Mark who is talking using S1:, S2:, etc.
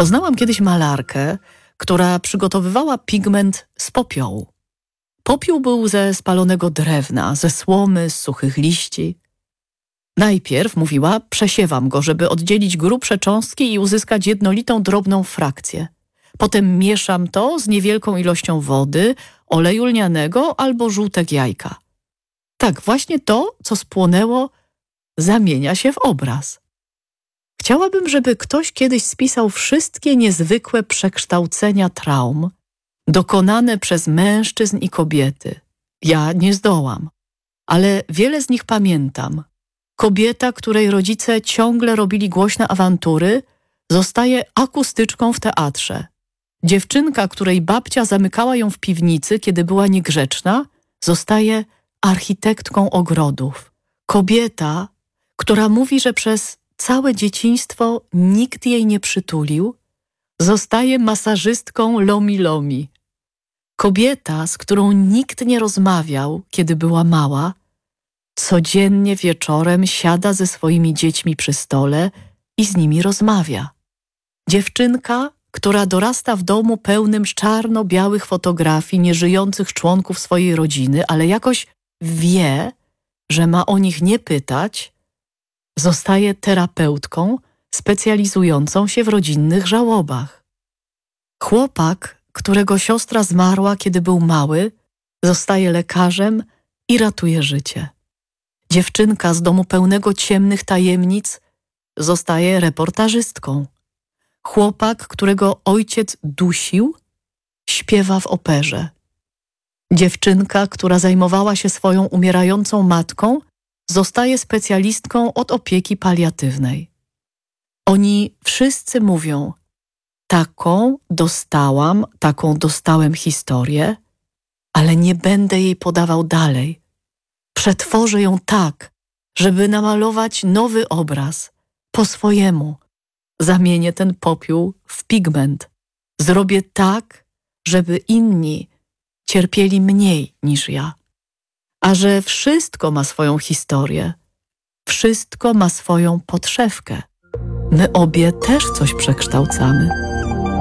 S1: Poznałam kiedyś malarkę, która przygotowywała pigment z popiołu. Popiół był ze spalonego drewna, ze słomy, z suchych liści. Najpierw, mówiła, przesiewam go, żeby oddzielić grubsze cząstki i uzyskać jednolitą, drobną frakcję. Potem mieszam to z niewielką ilością wody, oleju lnianego albo żółtek jajka. Tak, właśnie to, co spłonęło, zamienia się w obraz. Chciałabym, żeby ktoś kiedyś spisał wszystkie niezwykłe przekształcenia traum, dokonane przez mężczyzn i kobiety. Ja nie zdołam, ale wiele z nich pamiętam. Kobieta, której rodzice ciągle robili głośne awantury, zostaje akustyczką w teatrze. Dziewczynka, której babcia zamykała ją w piwnicy, kiedy była niegrzeczna, zostaje architektką ogrodów. Kobieta, która mówi, że przez całe dzieciństwo nikt jej nie przytulił, zostaje masażystką lomi-lomi. Kobieta, z którą nikt nie rozmawiał, kiedy była mała, codziennie wieczorem siada ze swoimi dziećmi przy stole i z nimi rozmawia. Dziewczynka, która dorasta w domu pełnym czarno-białych fotografii nieżyjących członków swojej rodziny, ale jakoś wie, że ma o nich nie pytać, zostaje terapeutką specjalizującą się w rodzinnych żałobach. Chłopak, którego siostra zmarła, kiedy był mały, zostaje lekarzem i ratuje życie. Dziewczynka z domu pełnego ciemnych tajemnic zostaje reportażystką. Chłopak, którego ojciec dusił, śpiewa w operze. Dziewczynka, która zajmowała się swoją umierającą matką, zostaje specjalistką od opieki paliatywnej. Oni wszyscy mówią: taką dostałem historię, ale nie będę jej podawał dalej. Przetworzę ją tak, żeby namalować nowy obraz, po swojemu. Zamienię ten popiół w pigment. Zrobię tak, żeby inni cierpieli mniej niż ja. A że wszystko ma swoją historię, wszystko ma swoją podszewkę. My obie też coś przekształcamy.